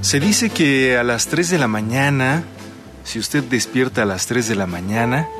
Se dice que a las 3 de la mañana, si usted despierta a las 3 de la mañana,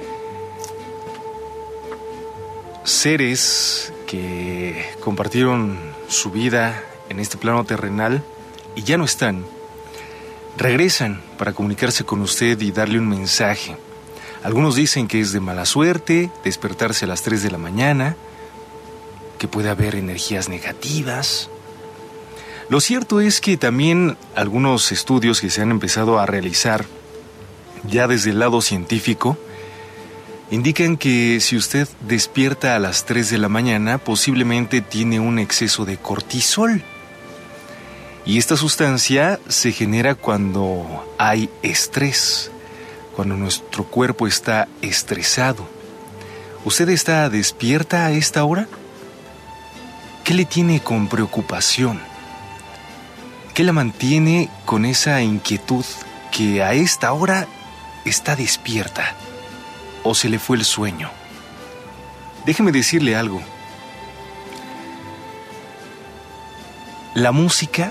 seres que compartieron su vida en este plano terrenal y ya no están, regresan para comunicarse con usted y darle un mensaje. Algunos dicen que es de mala suerte despertarse a las 3 de la mañana, que puede haber energías negativas. Lo cierto es que también algunos estudios que se han empezado a realizar ya desde el lado científico indican que si usted despierta a las 3 de la mañana, posiblemente tiene un exceso de cortisol. Y esta sustancia se genera cuando hay estrés, cuando nuestro cuerpo está estresado. ¿Usted está despierta a esta hora? ¿Qué le tiene con preocupación? ¿Qué la mantiene con esa inquietud que a esta hora está despierta? ¿O se le fue el sueño? Déjeme decirle algo. La música,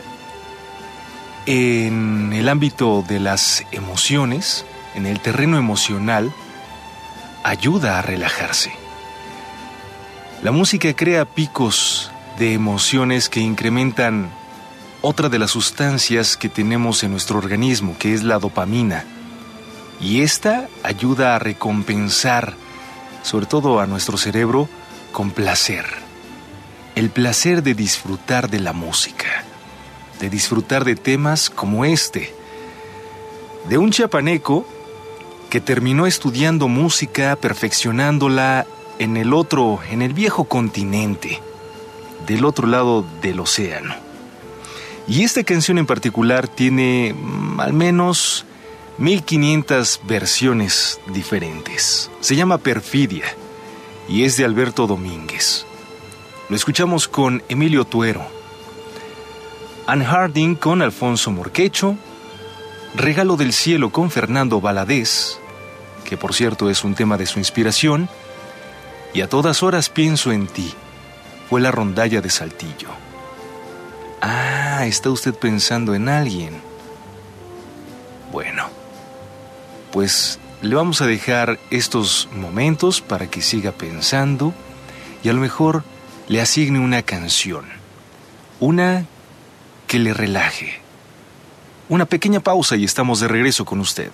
en el ámbito de las emociones, en el terreno emocional, ayuda a relajarse. La música crea picos de emociones que incrementan otra de las sustancias que tenemos en nuestro organismo, que es la dopamina. Y esta ayuda a recompensar, sobre todo a nuestro cerebro, con placer. El placer de disfrutar de la música, de disfrutar de temas como este, de un chiapaneco que terminó estudiando música, perfeccionándola en el viejo continente, del otro lado del océano. Y esta canción en particular tiene al menos 1500 versiones diferentes. Se llama Perfidia y es de Alberto Domínguez. Lo escuchamos con Emilio Tuero, Ann Harding con Alfonso Morquecho, Regalo del Cielo con Fernando Valadez, que por cierto es un tema de su inspiración, y A Todas Horas Pienso en Ti, fue la rondalla de Saltillo. Ah, ¿está usted pensando en alguien? Bueno, pues le vamos a dejar estos momentos para que siga pensando y a lo mejor le asigne una canción, una que le relaje. Una pequeña pausa y estamos de regreso con usted.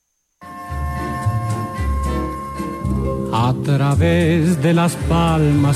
A través de las palmas